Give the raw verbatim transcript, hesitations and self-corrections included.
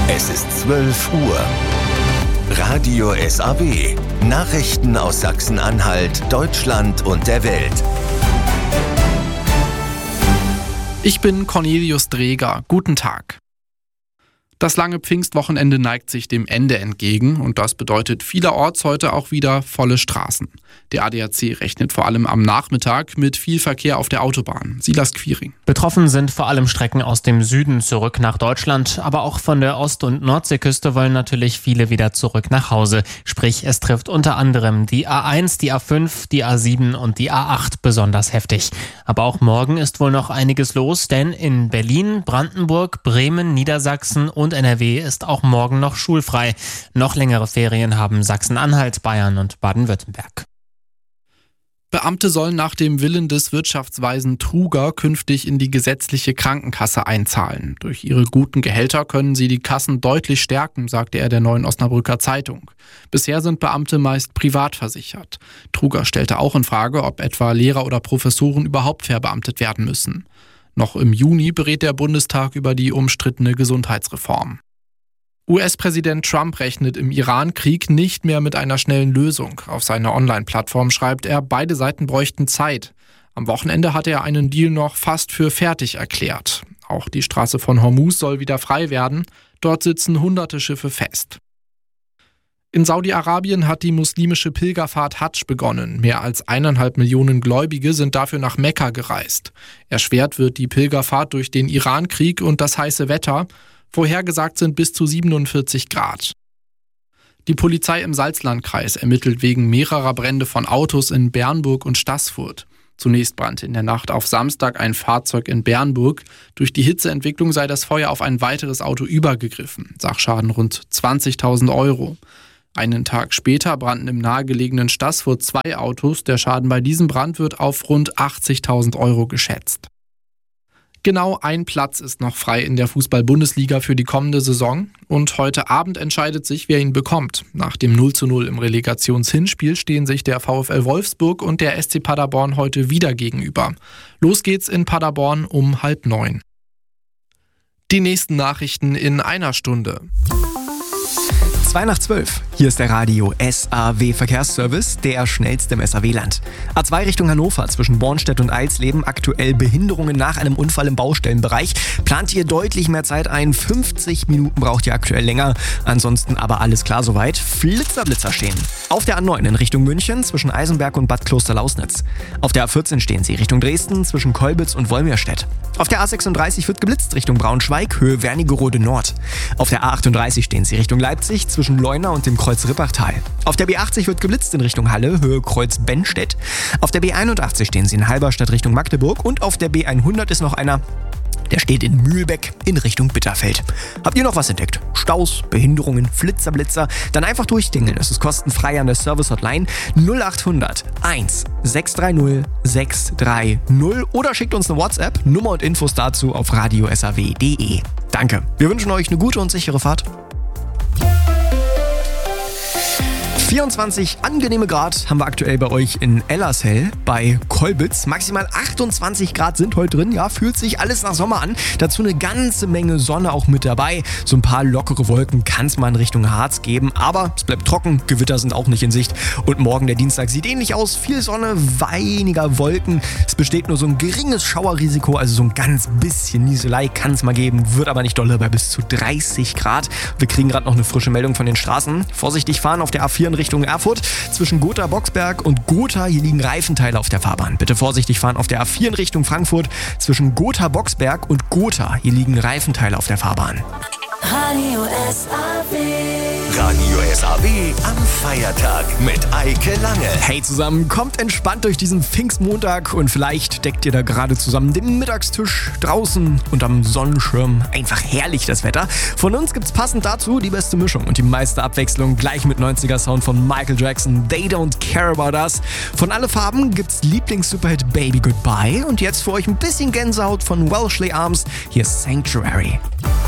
Es ist zwölf Uhr. Radio S A W. Nachrichten aus Sachsen-Anhalt, Deutschland und der Welt. Ich bin Cornelius Dreger. Guten Tag. Das lange Pfingstwochenende neigt sich dem Ende entgegen und das bedeutet vielerorts heute auch wieder volle Straßen. Der A D A C rechnet vor allem am Nachmittag mit viel Verkehr auf der Autobahn. Silas Quiring. Betroffen sind vor allem Strecken aus dem Süden zurück nach Deutschland, aber auch von der Ost- und Nordseeküste wollen natürlich viele wieder zurück nach Hause. Sprich, es trifft unter anderem die A eins, die A fünf, die A sieben und die A acht besonders heftig. Aber auch morgen ist wohl noch einiges los, denn in Berlin, Brandenburg, Bremen, Niedersachsen und N R W ist auch morgen noch schulfrei. Noch längere Ferien haben Sachsen-Anhalt, Bayern und Baden-Württemberg. Beamte sollen nach dem Willen des Wirtschaftsweisen Truger künftig in die gesetzliche Krankenkasse einzahlen. Durch ihre guten Gehälter können sie die Kassen deutlich stärken, sagte er der Neuen Osnabrücker Zeitung. Bisher sind Beamte meist privat versichert. Truger stellte auch in Frage, ob etwa Lehrer oder Professoren überhaupt verbeamtet werden müssen. Noch im Juni berät der Bundestag über die umstrittene Gesundheitsreform. U S-Präsident Trump rechnet im Iran-Krieg nicht mehr mit einer schnellen Lösung. Auf seiner Online-Plattform schreibt er, beide Seiten bräuchten Zeit. Am Wochenende hat er einen Deal noch fast für fertig erklärt. Auch die Straße von Hormuz soll wieder frei werden. Dort sitzen hunderte Schiffe fest. In Saudi-Arabien hat die muslimische Pilgerfahrt Hadsch begonnen. Mehr als eineinhalb Millionen Gläubige sind dafür nach Mekka gereist. Erschwert wird die Pilgerfahrt durch den Iran-Krieg und das heiße Wetter. Vorhergesagt sind bis zu siebenundvierzig Grad. Die Polizei im Salzlandkreis ermittelt wegen mehrerer Brände von Autos in Bernburg und Staßfurt. Zunächst brannte in der Nacht auf Samstag ein Fahrzeug in Bernburg. Durch die Hitzeentwicklung sei das Feuer auf ein weiteres Auto übergegriffen. Sachschaden rund zwanzigtausend Euro. Einen Tag später brannten im nahegelegenen Staßfurt zwei Autos. Der Schaden bei diesem Brand wird auf rund achtzigtausend Euro geschätzt. Genau ein Platz ist noch frei in der Fußball-Bundesliga für die kommende Saison. Und heute Abend entscheidet sich, wer ihn bekommt. Nach dem null zu null im Relegationshinspiel stehen sich der VfL Wolfsburg und der S C Paderborn heute wieder gegenüber. Los geht's in Paderborn um halb neun. Die nächsten Nachrichten in einer Stunde. zwei nach zwölf. Hier ist der Radio S A W Verkehrsservice, der schnellste im S A W-Land. A zwei Richtung Hannover zwischen Bornstedt und Eilsleben, aktuell Behinderungen nach einem Unfall im Baustellenbereich. Plant ihr deutlich mehr Zeit ein, fünfzig Minuten braucht ihr aktuell länger. Ansonsten aber alles klar soweit. Flitzer, Blitzer stehen. Auf der A neun in Richtung München zwischen Eisenberg und Bad Kloster-Lausnitz. Auf der A vierzehn stehen sie Richtung Dresden zwischen Kolbitz und Wolmirstedt. Auf der A sechsunddreißig wird geblitzt Richtung Braunschweig, Höhe Wernigerode Nord. Auf der A achtunddreißig stehen sie Richtung Leipzig zwischen Leuna und dem Kreuz Rippachtal. Auf der B achtzig wird geblitzt in Richtung Halle, Höhe Kreuz Bennstedt. Auf der B einundachtzig stehen sie in Halberstadt Richtung Magdeburg und auf der B hundert ist noch einer, der steht in Mühlbeck in Richtung Bitterfeld. Habt ihr noch was entdeckt? Staus, Behinderungen, Flitzer, Blitzer? Dann einfach durchklingeln. Es ist kostenfrei an der Service-Hotline null achthundert eins sechs drei null sechs drei null oder schickt uns eine WhatsApp. Nummer und Infos dazu auf radio s a w punkt d e. Danke. Wir wünschen euch eine gute und sichere Fahrt. vierundzwanzig angenehme Grad haben wir aktuell bei euch in Ellershell bei Kolbitz. Maximal achtundzwanzig Grad sind heute drin. Ja, fühlt sich alles nach Sommer an. Dazu eine ganze Menge Sonne auch mit dabei. So ein paar lockere Wolken kann es mal in Richtung Harz geben. Aber es bleibt trocken. Gewitter sind auch nicht in Sicht. Und morgen, der Dienstag, sieht ähnlich aus. Viel Sonne, weniger Wolken. Es besteht nur so ein geringes Schauerrisiko. Also so ein ganz bisschen Nieselei kann es mal geben. Wird aber nicht dolle bei bis zu dreißig Grad. Wir kriegen gerade noch eine frische Meldung von den Straßen. Vorsichtig fahren auf der A vier in Richtung Erfurt. Zwischen Gotha-Boxberg und Gotha, hier liegen Reifenteile auf der Fahrbahn. Bitte vorsichtig fahren auf der A vier in Richtung Frankfurt. Zwischen Gotha-Boxberg und Gotha, hier liegen Reifenteile auf der Fahrbahn. Radio S A W. Radio S A W am Feiertag mit Eike Lange. Hey zusammen, kommt entspannt durch diesen Pfingstmontag und vielleicht deckt ihr da gerade zusammen den Mittagstisch draußen und am Sonnenschirm. Einfach herrlich das Wetter. Von uns gibt's passend dazu die beste Mischung und die meiste Abwechslung gleich mit neunziger Sound von Michael Jackson. They Don't Care About Us. Von alle Farben gibt's Lieblings-Superhit Baby Goodbye und jetzt für euch ein bisschen Gänsehaut von Welshly Arms. Hier ist Sanctuary.